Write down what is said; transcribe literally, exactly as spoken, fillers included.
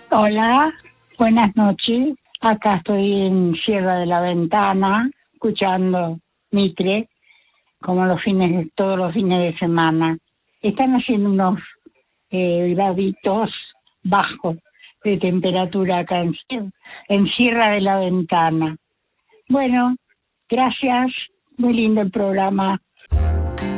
Hola, buenas noches. Acá estoy en Sierra de la Ventana, escuchando Mitre, como los fines, todos los fines de semana. Están haciendo unos eh, graditos bajos de temperatura acá en, Sier- en Sierra de la Ventana. Bueno, gracias. Muy lindo el programa.